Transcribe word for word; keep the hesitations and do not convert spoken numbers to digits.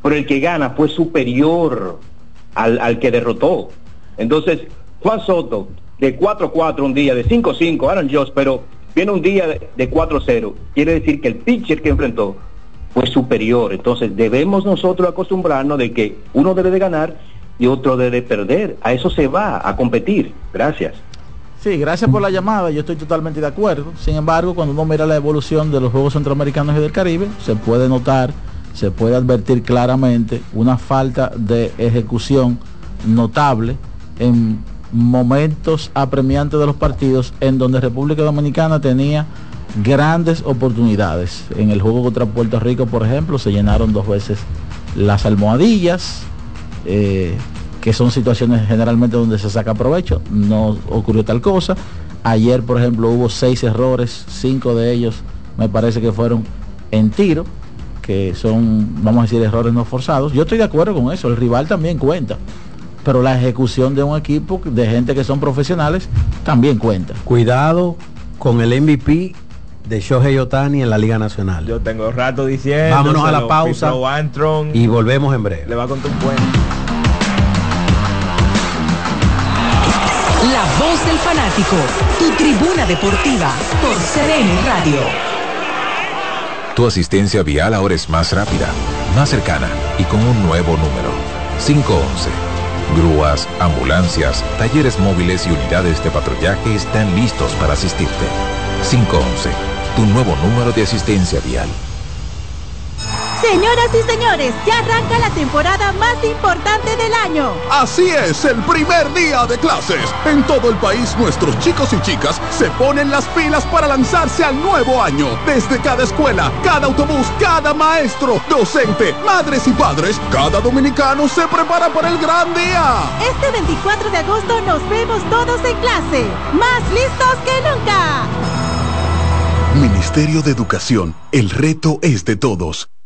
pero el que gana fue superior al, al que derrotó. Entonces, Juan Soto, de cuatro cuatro un día, de cinco cinco, Aaron Judge, pero viene un día de, de cuatro cero, quiere decir que el pitcher que enfrentó fue superior. Entonces, debemos nosotros acostumbrarnos de que uno debe de ganar y otro debe de perder. A eso se va, a competir. Gracias. Sí, gracias por la llamada, yo estoy totalmente de acuerdo. Sin embargo, cuando uno mira la evolución de los Juegos Centroamericanos y del Caribe, se puede notar, se puede advertir claramente una falta de ejecución notable en momentos apremiantes de los partidos, en donde República Dominicana tenía grandes oportunidades. En el juego contra Puerto Rico, por ejemplo, se llenaron dos veces las almohadillas, eh, que son situaciones generalmente donde se saca provecho. No ocurrió tal cosa. Ayer, por ejemplo, hubo seis errores, cinco de ellos me parece que fueron en tiro, que son, vamos a decir, errores no forzados. Yo estoy de acuerdo con eso, el rival también cuenta, pero la ejecución de un equipo de gente que son profesionales también cuenta. Cuidado con el M V P de Shohei Ohtani en la Liga Nacional. Yo tengo rato diciendo. Vámonos a la pausa y volvemos en breve. Le va a contar un cuento. La voz del fanático, tu tribuna deportiva por C D N Radio. Tu asistencia vial ahora es más rápida, más cercana y con un nuevo número. cinco once. Grúas, ambulancias, talleres móviles y unidades de patrullaje están listos para asistirte. cinco once. Tu nuevo número de asistencia vial. Señoras y señores, ya arranca la temporada más importante del año. Así es, el primer día de clases. En todo el país, nuestros chicos y chicas se ponen las pilas para lanzarse al nuevo año. Desde cada escuela, cada autobús, cada maestro, docente, madres y padres, cada dominicano se prepara para el gran día. Este veinticuatro de agosto nos vemos todos en clase, más listos que nunca. Ministerio de Educación, el reto es de todos.